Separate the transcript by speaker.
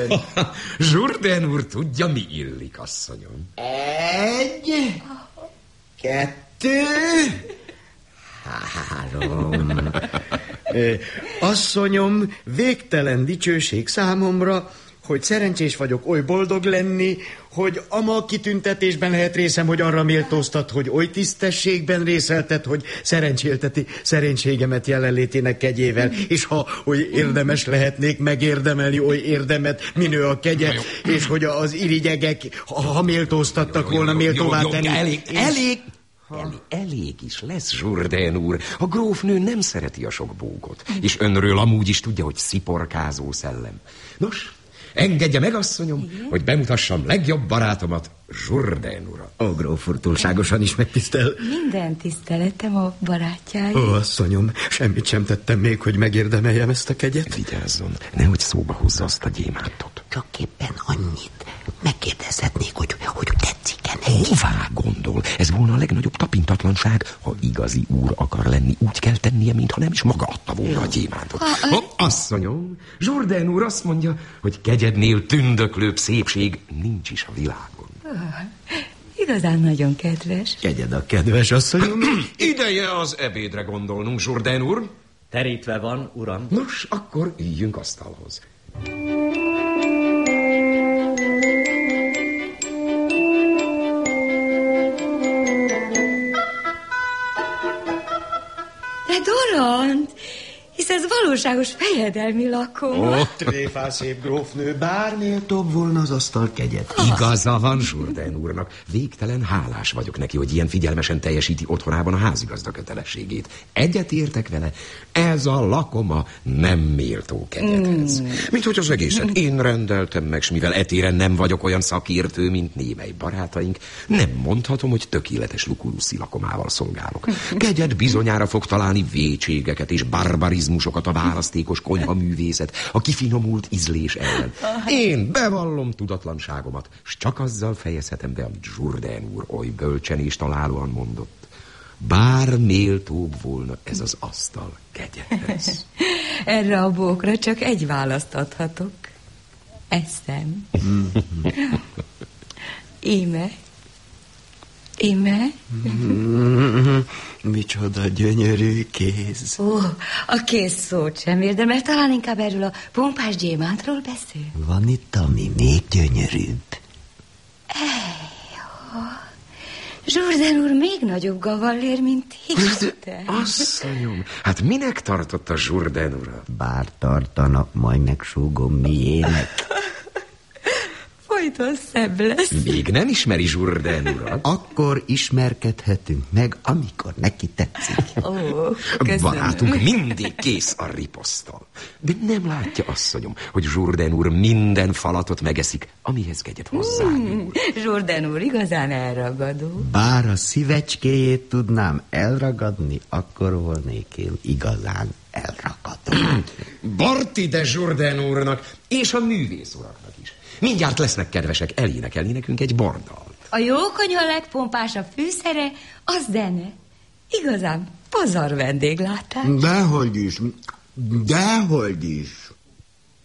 Speaker 1: Jourdain úr tudja, mi illik, asszonyom.
Speaker 2: 1, 2, 3. Asszonyom, végtelen dicsőség számomra, hogy szerencsés vagyok oly boldog lenni, hogy ama kitüntetésben lehet részem, hogy arra méltóztat, hogy oly tisztességben részeltet, hogy szerencsélteti szerénységemet jelenlétének kegyével, és ha oly érdemes lehetnék megérdemelni oly érdemet, minő a kegye, és hogy az irigyegek, ha méltóztattak volna méltóvá tenni.
Speaker 1: Elég is lesz, Jourdain úr. A grófnő nem szereti a sok bókot, és önről amúgy is tudja, hogy sziporkázó szellem. Nos, engedje meg, asszonyom, hogy bemutassam legjobb barátomat, Jourdain urat.
Speaker 2: Ó, gróf úr, túlságosan is megtisztel.
Speaker 3: Minden tiszteletem a barátjáért.
Speaker 2: Ó, asszonyom, semmit sem tettem még, hogy megérdemeljem ezt a kegyet.
Speaker 1: Vigyázzon, nehogy szóba hozza azt a gyémántot.
Speaker 4: Csak éppen annyit. Megkérdezhetnék, hogy tetszik-e neki?
Speaker 1: Hová gondol? Ez volna a legnagyobb tapintatlanság. Ha igazi úr akar lenni, úgy kell tennie, mintha nem is maga adta volna a gyémántot. Asszonyom, Jourdain úr azt mondja, hogy kegyednél tündöklőbb szépség nincs is a világon.
Speaker 3: Igazán nagyon kedves.
Speaker 2: Kegyed a kedves, asszonyom.
Speaker 1: Ideje az ebédre gondolnunk, Jourdain úr.
Speaker 5: Terítve van, uram.
Speaker 1: Nos, akkor üljünk asztalhoz.
Speaker 3: De Dorant, hisz ez valóságos fejedelmi lakó.
Speaker 2: Tréfás szép grófnő, bár méltóbb volna az asztal kegyet.
Speaker 1: Igaza van Jourdain úrnak. Végtelen hálás vagyok neki, hogy ilyen figyelmesen teljesíti otthonában a házigazda kötelességét. Egyetértek vele, ez a lakoma nem méltó kegyedhez. Mint hogy az egészet én rendeltem meg, s mivel etéren nem vagyok olyan szakértő, mint némely barátaink, nem mondhatom, hogy tökéletes lukuluszi lakomával szolgálok. Kegyed bizonyára fog találni vétségeket és barbarizmusokat a választékos konyhaművészet, a kifinomult ízlés ellen. Én bevallom tudatlanságomat, s csak azzal fejezhetem be, amit Jourdain úr oly bölcsen és találóan mondott. Bár méltóbb volna ez az asztal kegyedhez.
Speaker 3: Erre a bókra csak egy választ adhatok. Eszem. Íme.
Speaker 2: Micsoda gyönyörű kéz.
Speaker 3: Ó, a kéz szót sem érdemel, talán inkább erről a pompás gyémántról beszél.
Speaker 4: Van itt, ami még gyönyörűbb.
Speaker 3: Jourdain úr még nagyobb gavallér, mint hittem.
Speaker 1: Asszonyom, hát minek tartotta Jourdain urat?
Speaker 4: Bár tartanak, majd megsúgom miének.
Speaker 3: Folyton szebb lesz.
Speaker 1: Még nem ismeri Jourdain urat?
Speaker 4: Akkor ismerkedhetünk meg, amikor neki tetszik.
Speaker 3: Ó, köszönöm.
Speaker 1: Barátunk mindig kész a riposzttal. De nem látja, asszonyom, hogy Jourdain úr minden falatot megeszik, amihez kegyed hozzányúl.
Speaker 3: Jourdain úr igazán elragadó.
Speaker 4: Bár a szívecskéjét tudnám elragadni, akkor volnék én igazán elragadó.
Speaker 1: Barti de Jourdain úrnak és a művész uraknak is. Mindjárt lesznek kedvesek elénekelni nekünk egy bordalt.
Speaker 3: A jókonyha legpompásabb fűszere az zene. Igazán pazar vendéglátás.
Speaker 2: Dehogy is.